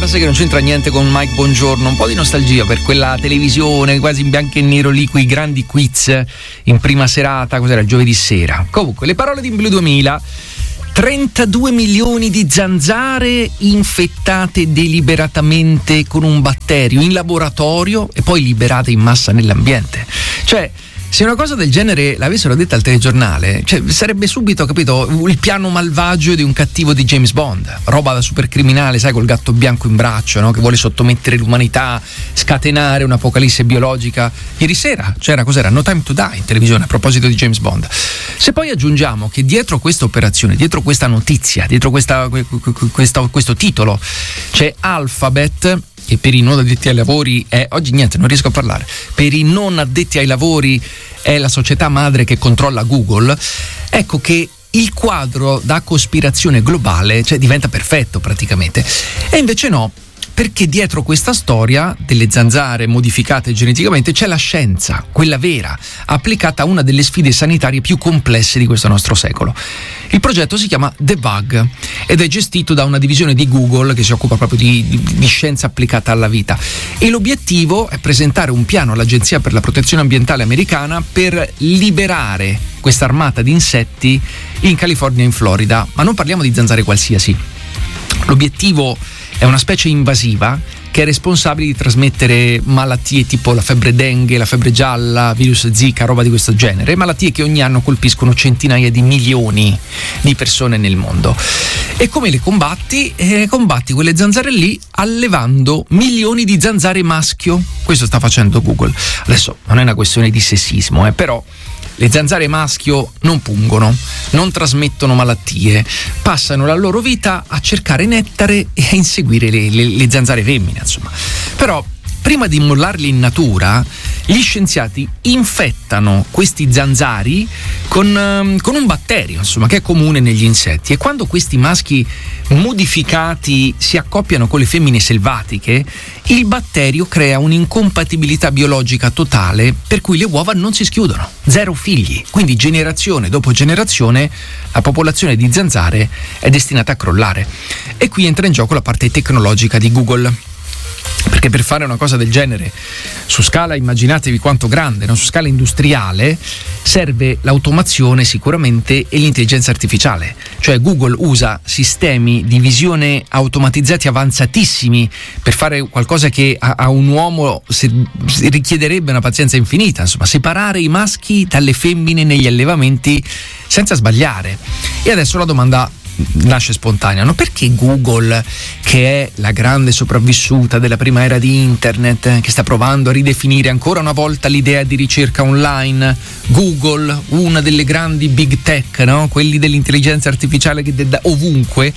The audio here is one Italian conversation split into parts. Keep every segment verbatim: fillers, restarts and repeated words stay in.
Mars, che non c'entra niente con Mike Bongiorno, un po' di nostalgia per quella televisione quasi in bianco e nero lì, quei grandi quiz in prima serata, cos'era, il giovedì sera. Comunque, le parole di Blue duemila: trentadue milioni di zanzare infettate deliberatamente con un batterio in laboratorio e poi liberate in massa nell'ambiente. Cioè, se una cosa del genere l'avessero detta al telegiornale, cioè, sarebbe subito, capito, il piano malvagio di un cattivo di James Bond, roba da supercriminale, sai, col gatto bianco in braccio, no? Che vuole sottomettere l'umanità, scatenare un'apocalisse biologica. Ieri sera c'era, cos'era, No Time to Die in televisione a proposito di James Bond. Se poi aggiungiamo che dietro questa operazione, dietro questa notizia, dietro questa, questa, questo titolo c'è Alphabet, che per i non addetti ai lavori è, oggi niente, non riesco a parlare, per i non addetti ai lavori è la società madre che controlla Google, ecco che il quadro da cospirazione globale, cioè, diventa perfetto praticamente. E invece no, perché dietro questa storia delle zanzare modificate geneticamente c'è la scienza, quella vera, applicata a una delle sfide sanitarie più complesse di questo nostro secolo. Il progetto si chiama The Bug ed è gestito da una divisione di Google che si occupa proprio di, di, di scienza applicata alla vita, e l'obiettivo è presentare un piano all'Agenzia per la Protezione Ambientale americana per liberare questa armata di insetti in California e in Florida. Ma non parliamo di zanzare qualsiasi. L'obiettivo è una specie invasiva che è responsabile di trasmettere malattie tipo la febbre dengue, la febbre gialla, virus Zika, roba di questo genere, malattie che ogni anno colpiscono centinaia di milioni di persone nel mondo. E come le combatti? Eh, combatti quelle zanzare lì allevando milioni di zanzare maschio. Questo sta facendo Google. Adesso non è una questione di sessismo, eh, però le zanzare maschio non pungono, non trasmettono malattie, passano la loro vita a cercare nettare e a inseguire le, le, le zanzare femmine, insomma. Però prima di mollarli in natura, gli scienziati infettano questi zanzari con, um, con un batterio, insomma, che è comune negli insetti, e quando questi maschi modificati si accoppiano con le femmine selvatiche, il batterio crea un'incompatibilità biologica totale per cui le uova non si schiudono, zero figli, quindi generazione dopo generazione la popolazione di zanzare è destinata a crollare. E qui entra in gioco la parte tecnologica di Google, perché per fare una cosa del genere su scala, immaginatevi quanto grande, no? Su scala industriale, serve l'automazione sicuramente e l'intelligenza artificiale. Cioè Google usa sistemi di visione automatizzati avanzatissimi per fare qualcosa che a, a un uomo si, si richiederebbe una pazienza infinita, insomma, separare i maschi dalle femmine negli allevamenti senza sbagliare. E adesso la domanda nasce spontanea, no? Perché Google, che è la grande sopravvissuta della prima era di internet, che sta provando a ridefinire ancora una volta l'idea di ricerca online, Google, una delle grandi big tech, no? Quelli dell'intelligenza artificiale che da ovunque,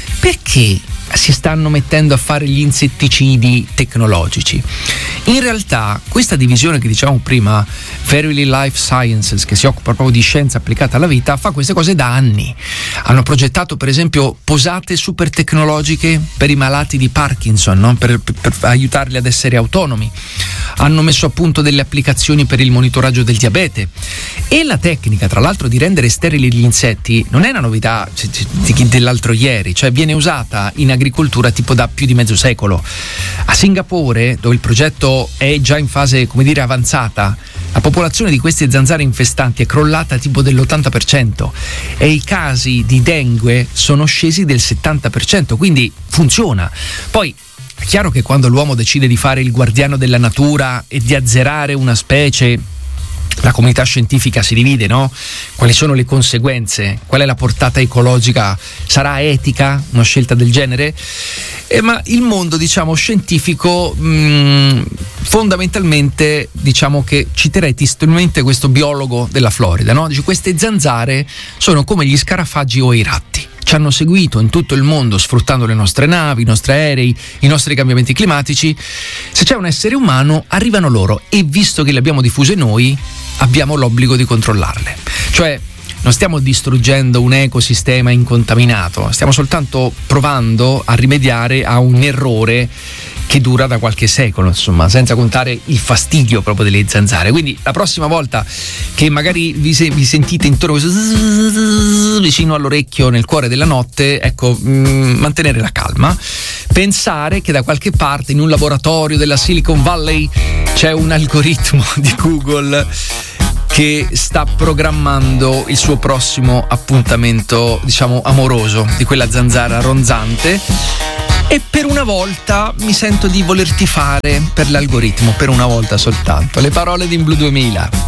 perché si stanno mettendo a fare gli insetticidi tecnologici? In realtà questa divisione che dicevamo prima, Verily Life Sciences, che si occupa proprio di scienza applicata alla vita, fa queste cose da anni. Hanno progettato per esempio posate super tecnologiche per i malati di Parkinson, no? per, per, per aiutarli ad essere autonomi. Hanno messo a punto delle applicazioni per il monitoraggio del diabete, e la tecnica, tra l'altro, di rendere sterili gli insetti non è una novità dell'altro ieri, cioè viene usata in agricoltura tipo da più di mezzo secolo. A Singapore, dove il progetto è già in fase, come dire, avanzata, la popolazione di queste zanzare infestanti è crollata tipo dell'ottanta per cento e i casi di dengue sono scesi del settanta per cento, quindi funziona. Poi è chiaro che quando l'uomo decide di fare il guardiano della natura e di azzerare una specie, la comunità scientifica si divide, no? Quali sono le conseguenze? Qual è la portata ecologica? Sarà etica una scelta del genere? Eh, ma il mondo, diciamo, scientifico mh, fondamentalmente, diciamo che citerei testualmente questo biologo della Florida, no? Dice: queste zanzare sono come gli scarafaggi o i ratti. Ci hanno seguito in tutto il mondo sfruttando le nostre navi, i nostri aerei, i nostri cambiamenti climatici. Se c'è un essere umano, arrivano loro, e visto che le abbiamo diffuse noi, abbiamo l'obbligo di controllarle. Cioè non stiamo distruggendo un ecosistema incontaminato, stiamo soltanto provando a rimediare a un errore che dura da qualche secolo, insomma, senza contare il fastidio proprio delle zanzare. Quindi la prossima volta che magari vi, se, vi sentite intorno vicino all'orecchio nel cuore della notte, ecco, mh, mantenere la calma, pensare che da qualche parte in un laboratorio della Silicon Valley c'è un algoritmo di Google che sta programmando il suo prossimo appuntamento, diciamo, amoroso di quella zanzara ronzante. E per una volta mi sento di voler tifare per l'algoritmo, per una volta soltanto. Le parole di In Blu duemila.